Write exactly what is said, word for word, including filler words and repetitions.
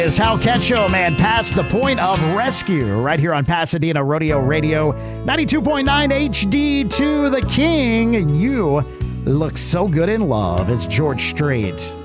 Is Hal Ketchum and Past the Point of Rescue right here on Pasadena Rodeo Radio ninety-two point nine H D two, The King. You look so good in love. It's George Strait.